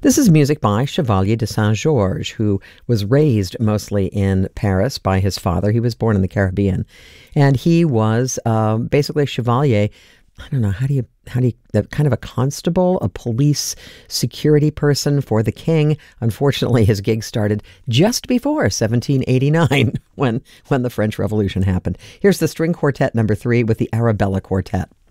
This is music by Chevalier de Saint-Georges, who was raised mostly in Paris by his father. He was born in the Caribbean, and he was basically a chevalier. I don't know, how do you, kind of a constable, a police security person for the king. Unfortunately, his gig started just before 1789 when the French Revolution happened. Here's the string quartet number 3 with the Arabella Quartet.